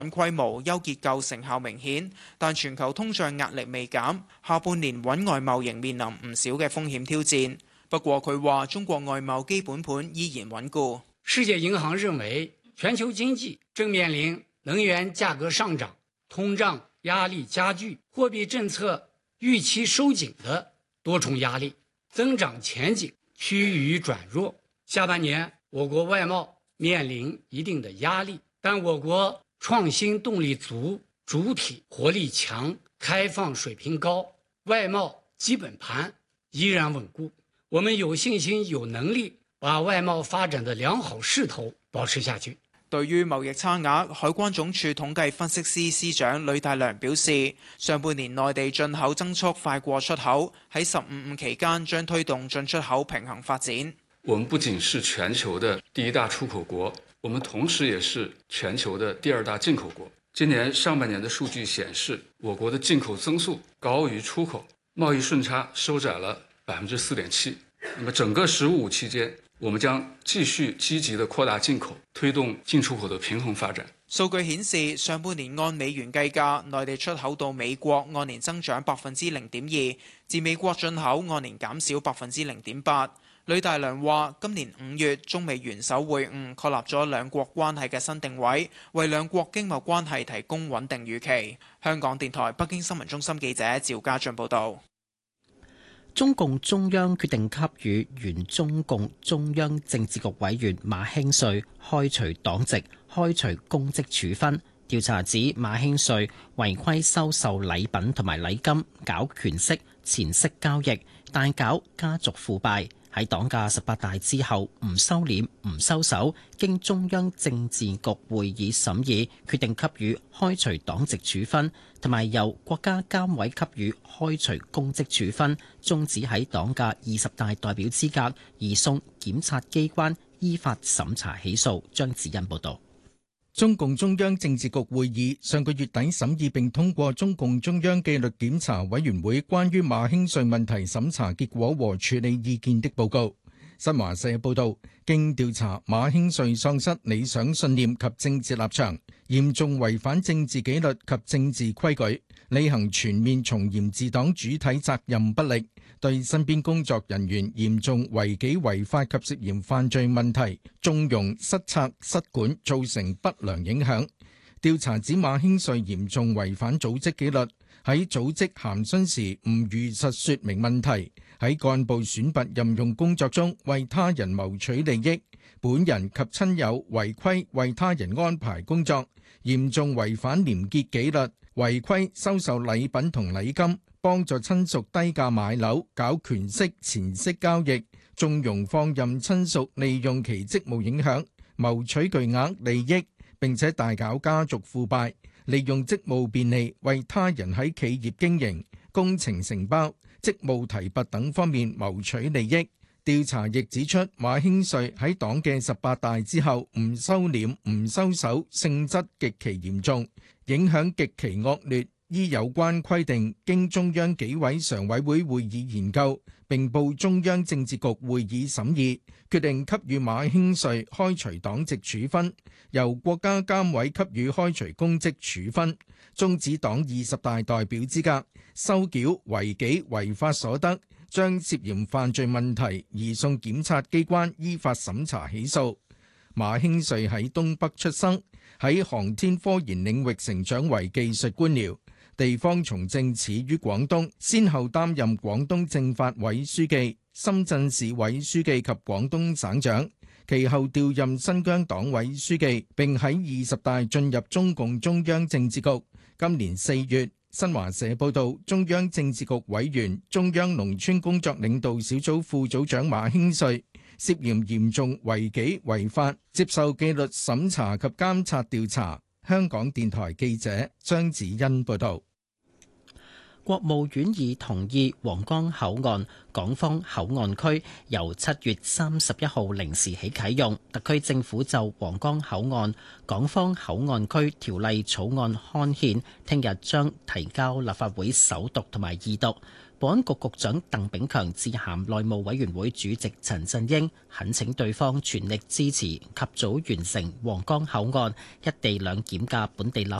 規模、優結構成效明顯，但全球通脹壓力未減，下半年穩外貿仍面臨唔少嘅風險挑戰。不過佢話中國外貿基本盤依然穩固。 世界銀行認為全球經濟正面臨能源價格上漲、通脹壓力加劇、貨幣政策預期收緊的多重壓力，增長前景趨於轉弱。下半年我國外貿面臨一定的壓力，但我國創新動力足，主體活力強，開放水平高，外貿基本盤依然穩固。我們有信心、有能力把外貿發展的良好勢頭保持下去。 對於貿易差額，海關總署統計分析司司長呂大良表示，上半年內地進口增速快過出口，喺15期間將推動進出口平衡發展。 我們不僅是全球的第一大出口國，我們同時也是全球的第二大進口國。今年上半年的數據顯示，我國的進口增速高於出口，貿易順差收窄了4.7%。那麼整個15期間，我們將繼續積極地擴大進口，推動進出口的平衡發展。 數據顯示，上半年按美元計價，內地出口到美國按年增長0.2%，自美國進口按年減少0.8%。呂大良話：今年5月，中美元首會晤，確立咗兩國關係嘅新定位，為兩國經貿關係提供穩定預期。香港電台北京新聞中心記者趙家俊報道。 中共中央決定給予原中共中央政治局委員馬興瑞開除黨籍、開除公職處分。調查指馬興瑞違規收受禮品同埋禮金，搞權色、錢色交易，大搞家族腐敗。喺黨嘅18大之後唔收斂、唔收手，經中央政治局會議審議，決定給予開除黨籍處分，同埋由國家監委給予開除公職處分，終止喺黨嘅20大代表資格，移送檢察機關依法審查起訴。張子欣報導。 中共中央政治局會議上個月底審議並通過中共中央紀律檢查委員會關於馬興瑞問題審查結果和處理意見的報告。新華社報道，經調查，馬興瑞喪失理想信念及政治立場，嚴重違反政治紀律及政治規矩，履行全面從嚴治黨主體責任不力，對身邊工作人員嚴重違紀違法及涉嫌犯罪問題縱容失策失管，造成不良影響。調查指馬興瑞嚴重違反組織紀律，喺組織函詢時唔如實說明問題，喺幹部選拔任用工作中為他人謀取利益，本人及親友違規為他人安排工作，嚴重違反廉潔紀律，違規收受禮品同禮金，幫助親屬低價買樓，搞權色錢色交易，縱容放任親屬利用其職務影響，謀取巨額利益，並且大搞家族腐敗，利用職務便利為他人喺企業經營、工程承包、職務提拔等方面謀取利益。調查亦指出，馬興瑞喺黨嘅18大之後唔收斂、唔收手，性質極其嚴重，影響極其惡劣。依有關規定，經中央紀委常委會會議研究，並報中央政治局會議審議，決定給予馬興瑞開除黨籍處分，由國家監委給予開除公職處分，終止黨20大代表資格，收繳違紀違法所得，將涉嫌犯罪問題移送檢察機關依法審查起訴。馬興瑞喺東北出生，喺航天科研領域成長為技術官僚。地方從政始於廣東，先後擔任廣東政法委書記、深圳市委書記及廣東省長，其後調任新疆黨委書記，並喺20大進入中共中央政治局。今年4月，新華社報道，中央政治局委員、中央農村工作領導小組副組長馬興瑞涉嫌嚴重違紀違法，接受紀律審查及監察調查。香港電台記者張子欣報道。 國務院已同意皇崗口岸港方口岸區由7月31號零時起啟用。特區政府就皇崗口岸港方口岸區條例草案刊憲，聽日將提交立法會首讀同埋二讀。 保安局局長鄧炳強致函內務委員會主席陳振英，懇請對方全力支持及早完成皇崗口岸一地兩檢嘅本地立